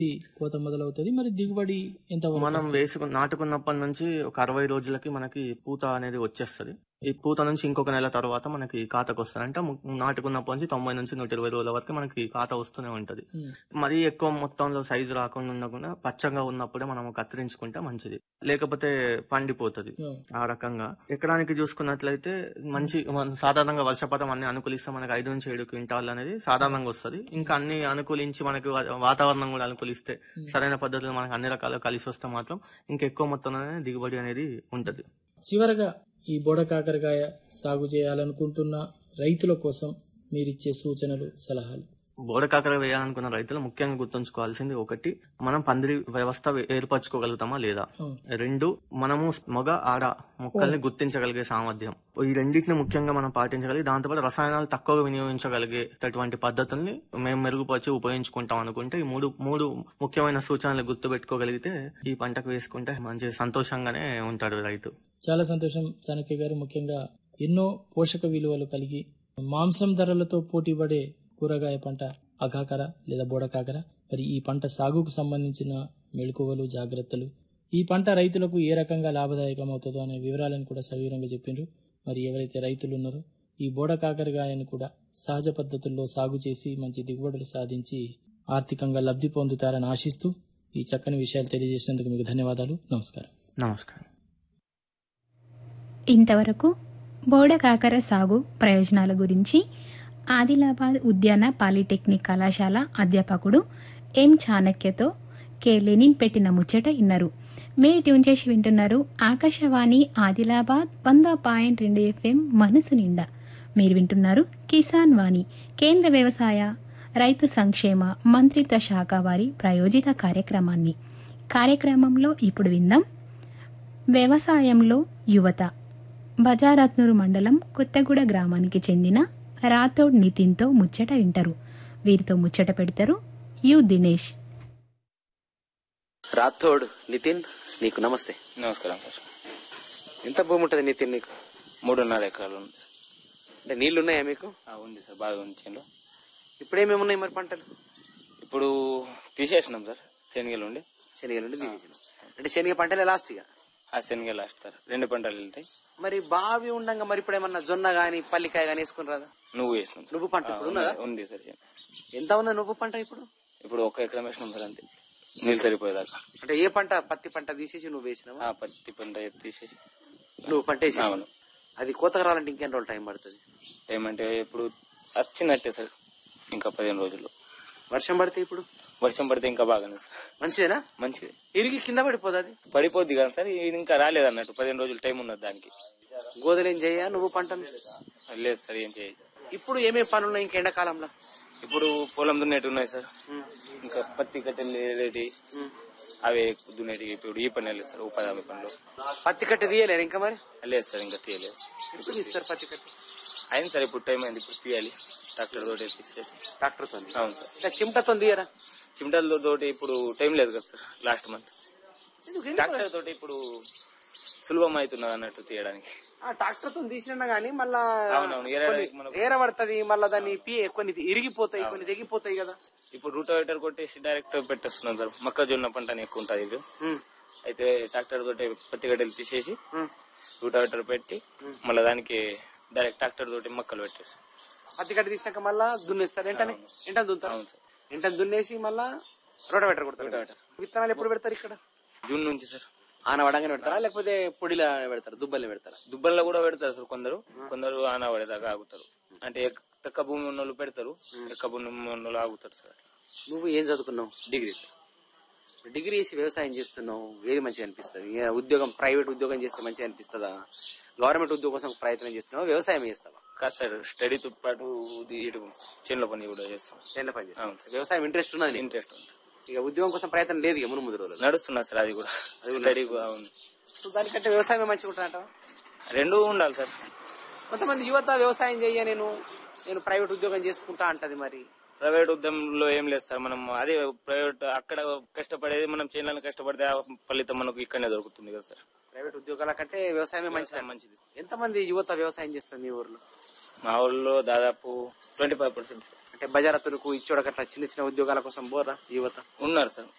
కోత మొదలవుతుంది. మరి దిగుబడి ఎంత మనం నాటుకున్నప్పటి నుంచి ఒక 60 రోజులకి మనకి పూత అనేది వచ్చేస్తుంది. ఈ పూత నుంచి ఇంకొక నెల తర్వాత మనకి కాతకు వస్తుంది. అంటే నాటుకున్నప్పటి నుంచి 90 నుంచి 120 రోజుల వరకు మనకి కాత వస్తూనే ఉంటది. మరీ ఎక్కువ మొత్తంలో సైజు రాకుండా ఉండకుండా పచ్చగా ఉన్నప్పుడే మనం కత్తిరించుకుంటే మంచిది, లేకపోతే పండిపోతుంది. ఆ రకంగా ఎకరానికి చూసుకున్నట్లయితే సాధారణంగా వర్షపాతం అన్ని అనుకూలిస్తే మనకి 5 నుంచి 7 క్వింటాల్ అనేది సాధారణంగా వస్తుంది. ఇంకా అన్ని అనుకూలించి మనకి వాతావరణం కూడా అనుకూలిస్తే సరైన పద్ధతిలో మనకి అన్ని రకాలుగా కలిసి వస్తే మాత్రం ఇంకా ఎక్కువ మొత్తంలోనే దిగుబడి అనేది ఉంటది. చివరగా ఈ బోడ కాకరకాయ సాగు చేయాలనుకుంటున్న రైతుల కోసం మీరిచ్చే సూచనలు, సలహాలు? బోడ కాకర వేయాలనుకున్న రైతులు ముఖ్యంగా గుర్తుంచుకోవాల్సింది, ఒకటి, మనం పందిరి వ్యవస్థ ఏర్పరచుకోగలుగుతామా లేదా. 2, మనము మగ ఆడ మొక్కల్ని గుర్తించగలిగే సామర్థ్యం. ఈ రెండింటిని ముఖ్యంగా మనం పాటించగలిగి దాంతోపాటు రసాయనాలు తక్కువగా వినియోగించగలిగేటటువంటి పద్ధతుల్ని మేము మెరుగుపరిచి ఉపయోగించుకుంటాం అనుకుంటే ఈ మూడు ముఖ్యమైన సూచనలు గుర్తుపెట్టుకోగలిగితే ఈ పంటకు వేసుకుంటే మంచి సంతోషంగానే ఉంటాడు రైతు. చాలా సంతోషం చాణక్య గారు. ముఖ్యంగా ఎన్నో పోషక విలువలు కలిగి మాంసం ధరలతో పోటీ పడే కూరగాయ పంట అకాకర లేదా బోడకాకర. మరి ఈ పంట సాగుకు సంబంధించిన మెళకువలు, జాగ్రత్తలు, ఈ పంట రైతులకు ఏ రకంగా లాభదాయకం అవుతుందో అనే వివరాలను కూడా సవివరంగా చెప్పిండ్రు. మరి ఎవరైతే రైతులు ఉన్నారో ఈ బోడకాకరకాయను కూడా సహజ పద్ధతుల్లో సాగు చేసి మంచి దిగుబడులు సాధించి ఆర్థికంగా లబ్ధి పొందుతారని ఆశిస్తూ ఈ చక్కని విషయాలు తెలియజేసినందుకు మీకు ధన్యవాదాలు. నమస్కారం. నమస్కారం. ఇంతవరకు బోడకాకర సాగు ప్రయోజనాల గురించి ఆదిలాబాద్ ఉద్యాన పాలిటెక్నిక్ కళాశాల అధ్యాపకుడు ఎం చాణక్యతో కె లెనిన్ పెట్టిన ముచ్చట ఇన్నారు. మీరు ట్యూన్ చేసి వింటున్నారు ఆకాశవాణి ఆదిలాబాద్ 100.2 FM మనసు నిండా. మీరు వింటున్నారు కిసాన్ వాణి, కేంద్ర వ్యవసాయ రైతు సంక్షేమ మంత్రిత్వ శాఖ వారి ప్రాయోజిత కార్యక్రమాన్ని. కార్యక్రమంలో ఇప్పుడు విందాం వ్యవసాయంలో యువత. బజారత్నూరు మండలం కొత్తగూడ గ్రామానికి చెందిన రాథోడ్ నితిన్తో ముచ్చట వింటారు. వీరితో ముచ్చట పెడతారు యు దినేష్. రాథోడ్ నితిన్, నీకు నమస్తే. నమస్కారం సార్. ఎంత భూమి ఉంటుంది నితిన్ నీకు? 3.5 ఎకరాలు ఉంది. అంటే నీళ్లు ఉన్నాయా మీకు? ఉంది సార్, బాగా ఉంది చేనులో. ఇప్పుడు ఏమేమి ఉన్నాయి మరి పంటలు? ఇప్పుడు తీసేసినాం సార్, శనగలు తీసేసినాం. అంటే శనగ పంటలే లాస్ట్ ఇక? శనగ లాస్ట్ సార్, 2 పంటలు వెళ్తాయి. మరి బావి ఉండగా మరి ఇప్పుడు ఏమన్నా జొన్న గాని పల్లికాయ గాని వేసుకుని రాదా? నువ్వు వేసినాం. నువ్వు పంట ఇప్పుడు ఉన్నదా? ఉంది సార్. ఎంత ఉన్నది నువ్వు పంట ఇప్పుడు? ఇప్పుడు 1 ఎకరం వేసినాం సార్, అంతే, నీళ్ళు సరిపోయేదాకా. అంటే ఏ పంట? పత్తి పంట తీసేసి నువ్వు వేసినావా? పత్తి పంట తీసేసి నువ్వు పంట వేసి. అది కోతకు రావాలంటే ఇంకెన్ని రోజులు టైం పడుతుంది? టైం అంటే ఇప్పుడు వచ్చినట్టే సార్, ఇంకా 15 రోజుల్లో. వర్షం పడితే ఇప్పుడు? వర్షం పడితే ఇంకా బాగానే సార్. మంచిదేనా? మంచిది. ఇరిగి కింద పడిపోదు? అది పడిపోద్ది కదా సార్, ఇది ఇంకా రాలేదన్నట్టు, 15 రోజులు టైం ఉన్నది దానికి. గోదలేం చెయ్యా నువ్వు పంటను? లేదు సార్, ఏం చేయ. ఇప్పుడు ఏమేమి పనులు ఉన్నాయి ఇంకా ఎండాకాలంలో? ఇప్పుడు పొలం దున్నేటి ఉన్నాయి సార్, ఇంకా పత్తి కట్టెలు అవే దున్నేటి. ఇప్పుడు ఈ పని లేదు సార్, ఉపాధి పనులు. పత్తి కట్టె తీయలేరు ఇంకా? మరి లేదు సార్, ఇంకా తీయలేదు. ఎప్పుడు తీస్తారు పత్తి కట్టె? అయింది సార్, ఇప్పుడు టైం అయింది, ఇప్పుడు తీయాలి. ట్రాక్టర్ తోటి తీసేసి. ట్రాక్టర్ తో? అవును సార్. ఇంకా చిమటతో తీయరా? చిమటల తోటి ఇప్పుడు టైం లేదు కదా సార్, లాస్ట్ మంత్. ట్రాక్టర్ తోటి ఇప్పుడు సులభం అవుతున్నది అన్నట్టు తీయడానికి. ట్రాక్టర్ తో తీసినా గానీ మళ్ళా అవునవును ఏరబడుతుంది, మళ్ళా దాన్ని కొన్ని ఇరిగిపోతాయి, కొన్ని తెగిపోతాయి కదా. ఇప్పుడు రూటోవేటర్ కొట్టేసి డైరెక్ట్ పెట్టేస్తున్నాం సార్. మొక్కజొన్న పంట ఎక్కువ ఉంటుంది ఇది. అయితే ట్రాక్టర్ తోటి పత్తి గడ్డలు తీసేసి రూటోవేటర్ పెట్టి మళ్ళీ దానికి డైరెక్ట్ ట్రాక్టర్ తోటి మొక్కలు పెట్టేసి పత్తి గడ్డ తీసినాక మళ్ళా దున్నేస్తారు. ఎంటనే దున్నుతారు. ఎంటనే దున్నేసి మళ్ళా రోటోవేటర్ కొడతారు. విత్తనాలు ఎప్పుడు పెడతారు ఇక్కడ? జూన్ నుంచి సార్. ఆన పడంగానే పెడతారా లేకపోతే పొడిలా పెడతారు? దుబ్బల్ని పెడతారా? దుబ్బల్లో కూడా పెడతారు సార్ కొందరు ఆన పడేదాకా ఆగుతారు. అంటే తక్కువ భూమి ఉన్న వాళ్ళు పెడతారు, ఎక్కువ భూమి ఉన్న వాళ్ళు ఆగుతారు సార్. నువ్వు ఏం చదువుకున్నావు? Degree sir. డిగ్రీ చేసి వ్యవసాయం చేస్తున్నావు, ఏది మంచిగా అనిపిస్తుంది? ఉద్యోగం, ప్రైవేట్ ఉద్యోగం చేస్తే మంచిగా అనిపిస్తుందా? గవర్నమెంట్ ఉద్యోగం కోసం ప్రయత్నం చేస్తున్నావు, వ్యవసాయం చేస్తావా? కాదు సార్, స్టడీతో పాటు చేనుల పని కూడా చేస్తాం. చేనుల పని చేస్తాం. వ్యవసాయం ఇంట్రెస్ట్ ఉన్నది? ఇంట్రెస్ట్ ఉంది. ఇక ఉద్యోగం కోసం ప్రయత్నం లేదు ఇక ముందు రోజులు? నడుస్తున్నా సార్, అది కూడా స్టడీ కూడా ఉంది. దానికంటే వ్యవసాయం మంచిగా ఉంటుందంట? రెండూ ఉండాలి సార్. కొంతమంది యువత వ్యవసాయం చెయ్య, నేను ప్రైవేట్ ఉద్యోగం చేసుకుంటా అంటది. మరి ప్రైవేట్ ఉద్యమంలో ఏం లేదు సార్. మనం అదే ప్రైవేట్ అక్కడ కష్టపడేది, మనం చేయాలని కష్టపడితే ఆ ఫలితం మనకు ఇక్కడనే దొరుకుతుంది కదా సార్. ప్రైవేట్ ఉద్యోగాల కంటే వ్యవసాయమే మంచిది. ఎంతమంది యువత వ్యవసాయం చేస్తారు మీ ఊర్లో? మా ఊర్లో దాదాపు 25%. అంటే బజార్ అతనుకు ఇచ్చోడకు అట్లా చిన్న చిన్న ఉద్యోగాల కోసం పోరా యువత? ఉన్నారు సార్.